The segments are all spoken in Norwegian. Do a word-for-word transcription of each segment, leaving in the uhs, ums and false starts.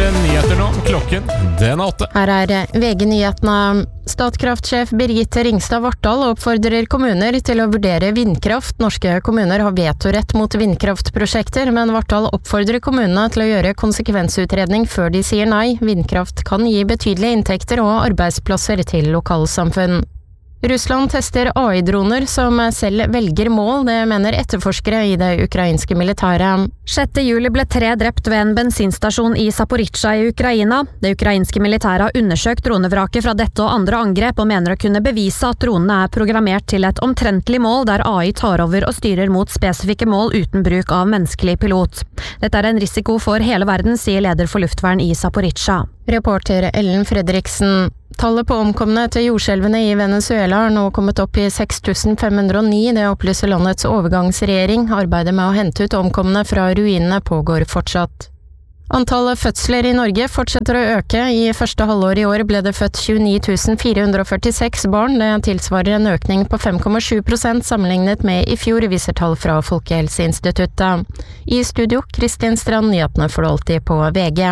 nyheter nå, klokken den er åtte. Her er V G-nyhetene. Statkraftsjef Birgitte Ringstad Vartdal oppfordrer kommuner til å vurdere vindkraft. Norske kommuner har vetorett mot vindkraftprosjekter, men Vartdal oppfordrer kommunene til å gjøre konsekvensutredning før de sier nei. Vindkraft kan gi betydelige inntekter og arbeidsplasser til lokalsamfunn. Russland tester A I-droner som selv velger mål, det mener etterforskere i det ukrainske militæret. sjette juli ble tre drept ved en bensinstasjon i Zaporizjzja i Ukraina. Det ukrainske militæret har undersøkt dronevraket fra dette og andre angrep, og mener å kunne bevise at dronene er programmert til et omtrentlig mål der A I tar over og styrer mot spesifikke mål uten bruk av menneskelig pilot. Dette er en risiko for hele verden, sier leder for luftvern i Zaporizjzja. Reporter Ellen Fredriksen. Tallet på omkomne etter jordskjelvene i Venezuela har nå kommet opp i seks tusen fem hundre og ni, det opplyser landets overgangsregjering. Arbeidet med å hente ut omkomne fra ruinene pågår fortsatt. Antallet fødsler i Norge fortsetter å øke. I første halvår i år ble det født tjueni tusen fire hundre og førtiseks barn. Det tilsvarer en økning på fem komma sju prosent sammenlignet med i fjor, viser tall fra Folkehelseinstituttet. I studio, Kristin Strand, nyhetene får du alltid på V G.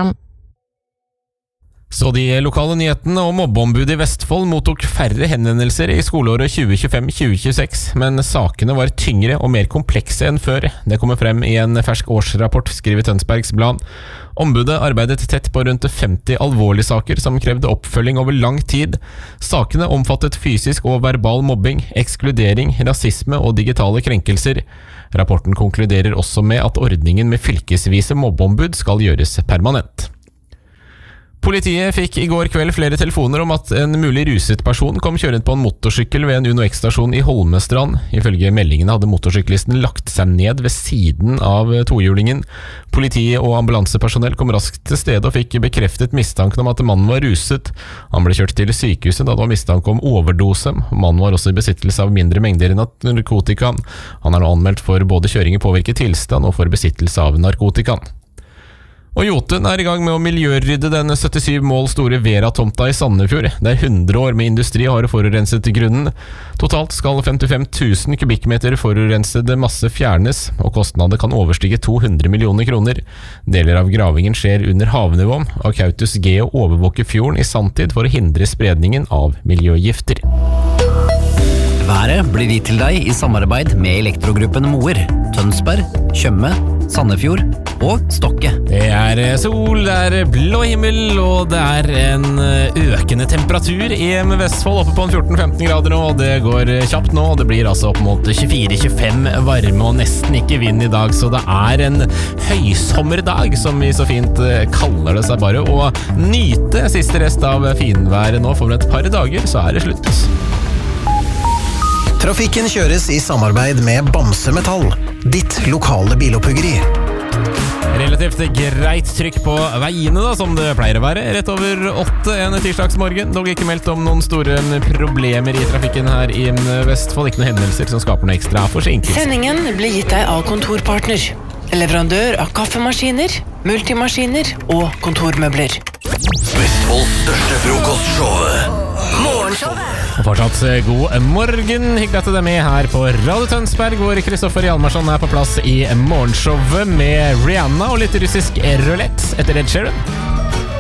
Så de lokale nyhetene om mobbeombudet i Vestfold mottok færre henvendelser i skoleåret tjue tjuefem tjue tjueseks, men sakene var tyngre og mer komplekse enn før. Det kommer frem i en fersk årsrapport, skriver Tønsbergs Blad. Ombudet arbeidet tett på rundt femti alvorlige saker som krevde oppfølging over lang tid. Sakene omfattet fysisk og verbal mobbing, ekskludering, rasisme og digitale krenkelser. Rapporten konkluderer også med at ordningen med fylkesvise mobbeombud skal gjøres permanent. Politiet fikk i går kveld flere telefoner om at en mulig ruset person kom kjørende på en motorsykkel ved en Uno X-stasjon i Holmestrand. Ifølge meldingene hadde motorsyklisten lagt seg ned ved siden av tohjulingen. Politiet og ambulansepersonell kom raskt til stedet og fikk bekreftet mistanken om at mannen var ruset. Han ble kjørt til sykehuset da det var mistanke om overdose. Mannen var også i besittelse av mindre mengder narkotika. Han er nå anmeldt for både kjøring i påvirket tilstand og for besittelse av narkotika. Og Jotun er i gang med å miljørydde den syttisju mål store Vera-tomta i Sandefjord. Det er hundre år med industri har forurenset grunnen. Totalt skal femtifem tusen kubikkmeter forurenset masse fjernes, og kostnader kan overstige to hundre millioner kroner. Deler av gravingen skjer under havnivå. Akautus Geo overvåker fjorden i sanntid for å hindre spredningen av miljøgifter. Været blir gitt til deg i samarbeid med Elektrogruppen Moer, Tønsberg, Tjøme, Sandefjord og Stokke. Det er sol, det er blå himmel, og det er en økende temperatur i Vestfold, oppe på fjorten til femten grader nå, og det går kjapt nå, og det blir altså opp mot tjuefire til tjuefem varme og nesten ikke vind i dag, så det er en høysommerdag, som vi så fint kaller det seg bare, og nyte siste rest av finværet nå, for et par dager så er det slutt. Trafikken kjøres i samarbeid med Bamse Metall, ditt lokale bilopphøggeri. Relativt greit trykk på veiene da, som det pleier å være, rett over åtte en tirsdagsmorgen. Dog ikke meldt om noen store problemer i trafikken her i Vestfold, ikke noen hendelser som skaper noe ekstra forsinkelse. Sendingen blir gitt deg av Kontorpartner, leverandør av kaffemaskiner, multimaskiner og kontormøbler. Vestfolds største frokostshowet, Morgenshowet. Og fortsatt god morgen, hyggelig at du er med her på Radio Tønsberg, hvor Kristoffer Hjalmarsson er på plass i morgenshowet med Rihanna og litt russisk roulette etter Ed Sheeran.